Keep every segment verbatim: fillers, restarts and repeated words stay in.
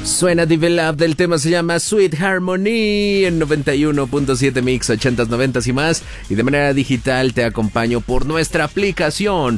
Suena Develop, del tema se llama Sweet Harmony en noventa y uno punto siete Mix, ochentas, noventas y más. Y de manera digital te acompaño por nuestra aplicación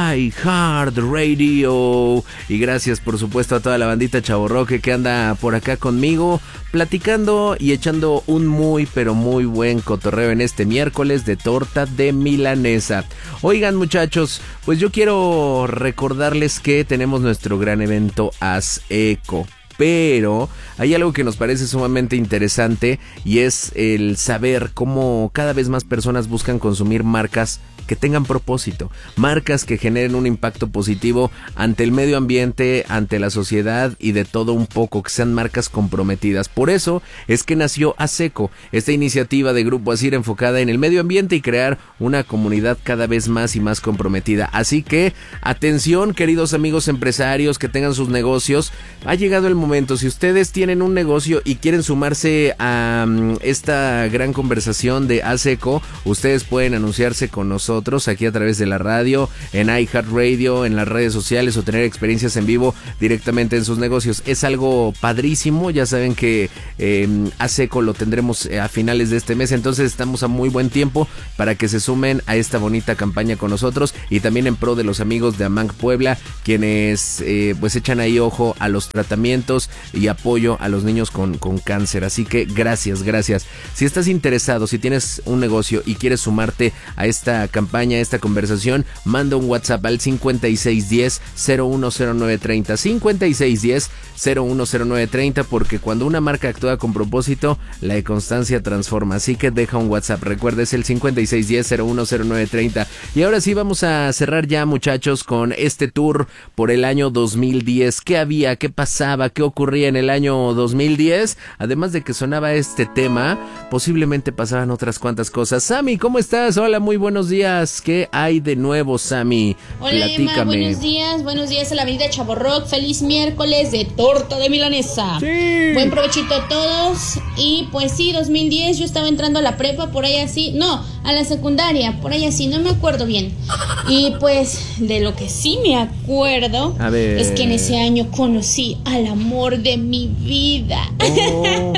iHeartRadio. Y gracias por supuesto a toda la bandita chavorroque que anda por acá conmigo, platicando y echando un muy pero muy buen cotorreo en este miércoles de torta de milanesa. Oigan muchachos, pues yo quiero recordarles que tenemos nuestro gran evento Haz Eco. Pero hay algo que nos parece sumamente interesante y es el saber cómo cada vez más personas buscan consumir marcas que tengan propósito, marcas que generen un impacto positivo ante el medio ambiente, ante la sociedad y de todo un poco, que sean marcas comprometidas. Por eso es que nació Haz Eco, esta iniciativa de Grupo Asir enfocada en el medio ambiente y crear una comunidad cada vez más y más comprometida. Así que, atención queridos amigos empresarios que tengan sus negocios, ha llegado el momento, si ustedes tienen un negocio y quieren sumarse a um, esta gran conversación de Haz Eco, ustedes pueden anunciarse con nosotros aquí a través de la radio, en iHeartRadio, en las redes sociales o tener experiencias en vivo directamente en sus negocios. Es algo padrísimo, ya saben que eh, Haz Eco lo tendremos a finales de este mes, entonces estamos a muy buen tiempo para que se sumen a esta bonita campaña con nosotros y también en pro de los amigos de Amanc Puebla, quienes eh, pues echan ahí ojo a los tratamientos y apoyo a los niños con, con cáncer. Así que gracias, gracias. Si estás interesado, si tienes un negocio y quieres sumarte a esta campaña, a esta conversación, manda un WhatsApp al cincuenta y seis diez, cero uno cero nueve treinta, cincuenta y seis diez, cero uno cero nueve treinta, porque cuando una marca actúa con propósito, la constancia transforma. Así que deja un WhatsApp, recuerda, es el cincuenta y seis diez, cero uno cero nueve treinta. Y ahora sí vamos a cerrar ya muchachos con este tour por el año dos mil diez. ¿Qué había? ¿Qué pasaba? ¿Qué ocurría en el año dos mil diez? Además de que sonaba este tema, posiblemente pasaban otras cuantas cosas. Sammy, ¿cómo estás? Hola, muy buenos días. ¿Qué hay de nuevo, Sammy? Hola, Platícame. Emma, buenos días, buenos días a la avenida Chavorroc. Feliz miércoles de torta de milanesa. Sí. Buen provechito a todos. Y pues sí, dos mil diez yo estaba entrando a la prepa, por ahí así, no, a la secundaria, por ahí así, no me acuerdo bien. Y pues de lo que sí me acuerdo a ver. es que en ese año conocí al amor de mi vida. Oh.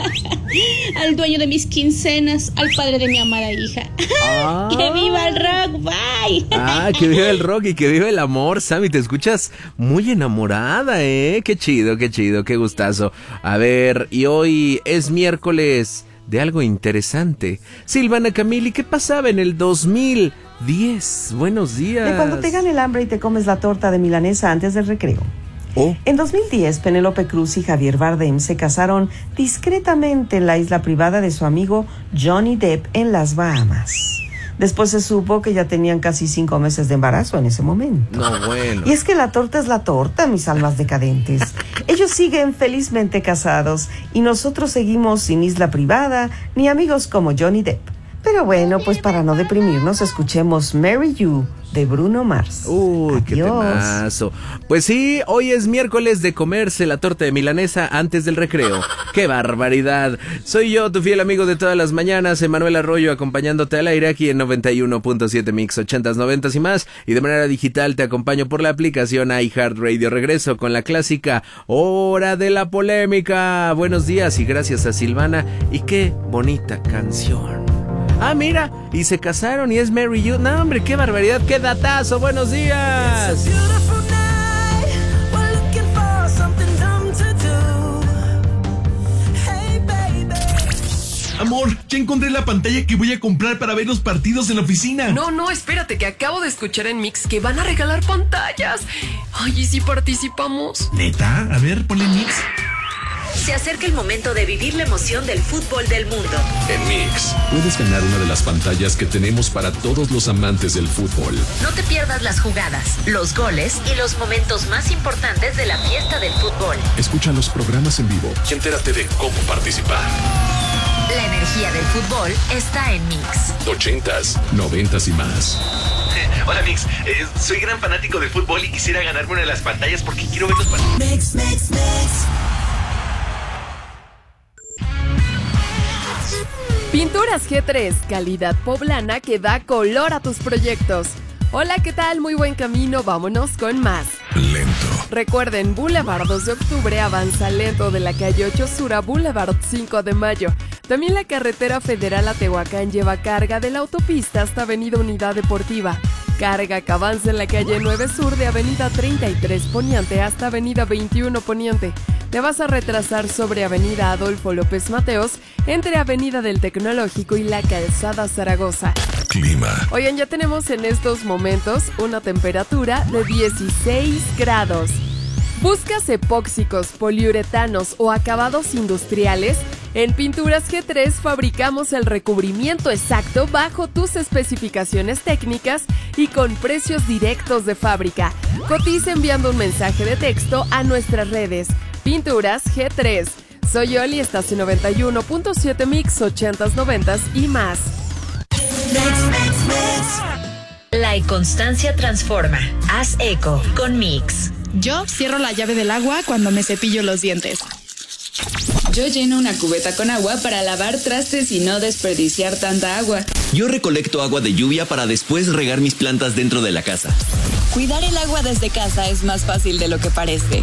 Al dueño de mis quincenas, al padre de mi amada hija. Ah. ¡Que viva el rock! ¡Bye! Ah, que viva el rock y que viva el amor. Sammy, te escuchas muy enamorada, ¿eh? Qué chido, qué chido, qué gustazo. A ver, y hoy es miércoles de algo interesante. Silvana Camili, ¿qué pasaba en el dos mil diez? Buenos días. De cuando te gana el hambre y te comes la torta de milanesa antes del recreo. Oh. En dos mil diez, Penélope Cruz y Javier Bardem se casaron discretamente en la isla privada de su amigo Johnny Depp en las Bahamas. Después se supo que ya tenían casi cinco meses de embarazo en ese momento. No, bueno. Y es que la torta es la torta, mis almas decadentes. Ellos siguen felizmente casados y nosotros seguimos sin isla privada ni amigos como Johnny Depp. Pero bueno, pues para no deprimirnos, escuchemos Marry You de Bruno Mars. Uy, Adiós. qué temazo. Pues sí, hoy es miércoles de comerse la torta de milanesa antes del recreo. ¡Qué barbaridad! Soy yo, tu fiel amigo de todas las mañanas, Emanuel Arroyo, acompañándote al aire aquí en noventa y uno punto siete Mix, ochentas, noventas y más. Y de manera digital te acompaño por la aplicación iHeartRadio. Regreso con la clásica Hora de la Polémica. Buenos días y gracias a Silvana. Y qué bonita canción. Ah, mira, y se casaron y es Marry You. No, hombre, qué barbaridad, qué datazo. Buenos días. Amor, ya encontré la pantalla que voy a comprar para ver los partidos en la oficina. No, no, espérate, que acabo de escuchar en Mix que van a regalar pantallas. Ay, ¿y si participamos? ¿Neta? A ver, ponle Mix. Se acerca el momento de vivir la emoción del fútbol del mundo. En Mix, puedes ganar una de las pantallas que tenemos para todos los amantes del fútbol. No te pierdas las jugadas, los goles y los momentos más importantes de la fiesta del fútbol. Escucha los programas en vivo y entérate de cómo participar. La energía del fútbol está en Mix. Ochentas, noventas y más. Hola Mix, eh, soy gran fanático del fútbol y quisiera ganarme una de las pantallas porque quiero ver los partidos. Mix, Mix, Mix. Pinturas G tres, calidad poblana que da color a tus proyectos. Hola, ¿qué tal? Muy buen camino, vámonos con más. Lento. Recuerden, Boulevard dos de octubre avanza lento de la calle ocho Sur a Boulevard cinco de mayo. También la carretera federal a Tehuacán lleva carga de la autopista hasta Avenida Unidad Deportiva. Carga que avanza en la calle nueve Sur de Avenida treinta y tres Poniente hasta Avenida veintiuno Poniente. Te vas a retrasar sobre Avenida Adolfo López Mateos, entre Avenida del Tecnológico y la Calzada Zaragoza. Clima. Oigan, ya tenemos en estos momentos una temperatura de dieciséis grados. ¿Buscas epóxicos, poliuretanos o acabados industriales? En Pinturas G tres fabricamos el recubrimiento exacto bajo tus especificaciones técnicas y con precios directos de fábrica. Cotiza enviando un mensaje de texto a nuestras redes. Pinturas G tres. Soy Oli, estás en noventa y uno punto siete Mix, ochentas, noventas y más. La inconstancia transforma. Haz eco con Mix. Yo cierro la llave del agua cuando me cepillo los dientes. Yo lleno una cubeta con agua para lavar trastes y no desperdiciar tanta agua. Yo recolecto agua de lluvia para después regar mis plantas dentro de la casa. Cuidar el agua desde casa es más fácil de lo que parece.